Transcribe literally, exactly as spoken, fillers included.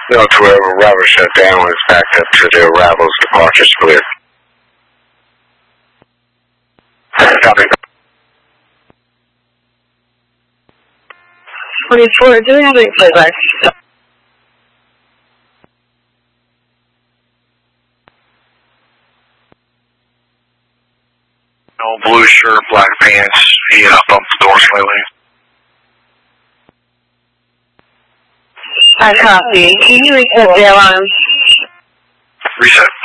No, to wherever Robert shut down when it's backed up to the arrivals, departures clear. Copy. twenty-four, do we have any playback? No blue shirt, black pants. He uh, bumped the door slightly. I copy. Can you reset the alarm? Reset.